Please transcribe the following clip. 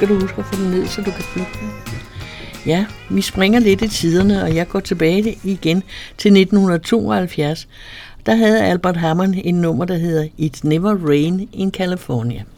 skal du huske at få den ned, så du kan bygge den. Ja, vi springer lidt i tiderne, og jeg går tilbage igen til 1972. Der havde Albert Hammond en nummer, der hedder It Never Rain in California.